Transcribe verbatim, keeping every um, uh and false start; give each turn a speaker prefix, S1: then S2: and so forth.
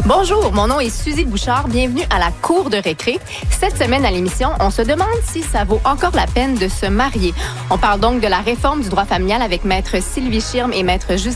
S1: Bonjour, mon nom est Suzy Bouchard. Bienvenue à la Cour de récré. Cette semaine à l'émission, on se demande si ça vaut encore la peine de se marier. On parle donc de la réforme du droit familial avec Maître Sylvie Schirm et Maître Justine